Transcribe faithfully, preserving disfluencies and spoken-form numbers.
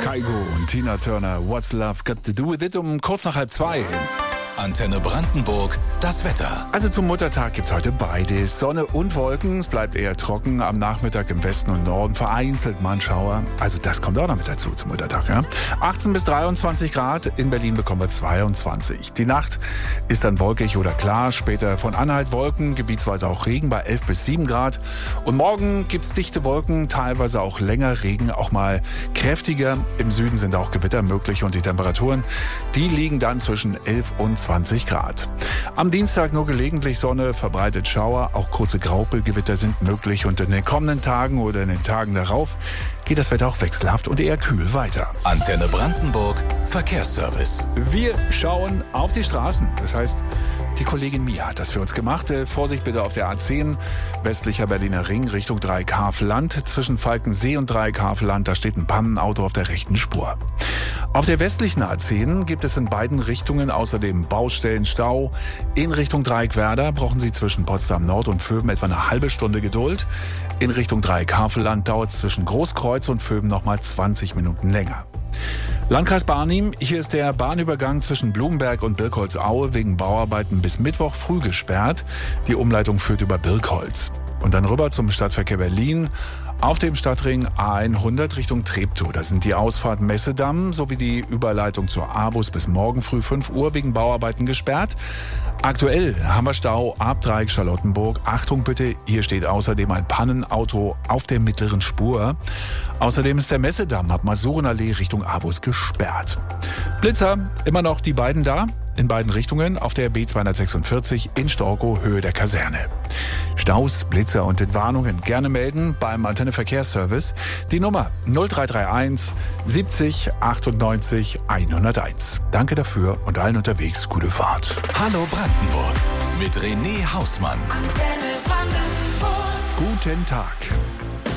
Kygo und Tina Turner, What's Love Got to Do with It, um kurz nach halb zwei. Antenne Brandenburg, das Wetter. Also zum Muttertag gibt's heute beides. Sonne und Wolken, es bleibt eher trocken. Am Nachmittag im Westen und Norden vereinzelt mal ein Schauer. Also das kommt auch noch mit dazu zum Muttertag. Ja? achtzehn bis dreiundzwanzig Grad, in Berlin bekommen wir zweiundzwanzig. Die Nacht ist dann wolkig oder klar. Später von Anhalt Wolken, gebietsweise auch Regen bei elf bis sieben Grad. Und morgen gibt's dichte Wolken, teilweise auch länger Regen, auch mal kräftiger. Im Süden sind auch Gewitter möglich und die Temperaturen, die liegen dann zwischen elf und zwanzig Grad. Am Dienstag nur gelegentlich Sonne, verbreitet Schauer, auch kurze Graupelgewitter sind möglich und in den kommenden Tagen oder in den Tagen darauf geht das Wetter auch wechselhaft und eher kühl weiter. Antenne Brandenburg, Verkehrsservice. Wir schauen auf die Straßen, das heißt, die Kollegin Mia hat das für uns gemacht. Vorsicht bitte auf der A zehn, westlicher Berliner Ring, Richtung Dreieckhavel-Land. Zwischen Falkensee und Dreieckhavel-Land, da steht ein Pannenauto auf der rechten Spur. Auf der westlichen A zehn gibt es in beiden Richtungen außerdem Baustellenstau. In Richtung Dreieckwerder brauchen Sie zwischen Potsdam Nord und Vöben etwa eine halbe Stunde Geduld. In Richtung Dreieckhavel-Land dauert es zwischen Großkreuz und Vöben nochmal zwanzig Minuten länger. Landkreis Barnim, hier ist der Bahnübergang zwischen Blumenberg und Birkholzaue wegen Bauarbeiten bis Mittwoch früh gesperrt. Die Umleitung führt über Birkholz. Und dann rüber zum Stadtverkehr Berlin. Auf dem Stadtring A hundert Richtung Treptow. Das sind die Ausfahrt Messedamm sowie die Überleitung zur A-Bus bis morgen früh fünf Uhr wegen Bauarbeiten gesperrt. Aktuell haben wir Stau ab Dreieck Charlottenburg. Achtung bitte, hier steht außerdem ein Pannenauto auf der mittleren Spur. Außerdem ist der Messedamm ab Masurenallee Richtung A-Bus gesperrt. Blitzer, immer noch die beiden da? In beiden Richtungen auf der B zweihundertsechsundvierzig in Storkow, Höhe der Kaserne. Staus, Blitzer und Entwarnungen gerne melden beim Antenne Verkehrsservice. Die Nummer null drei drei eins siebzig achtundneunzig hunderteins. Danke dafür und allen unterwegs gute Fahrt. Hallo Brandenburg mit René Hausmann. Antenne Brandenburg. Guten Tag.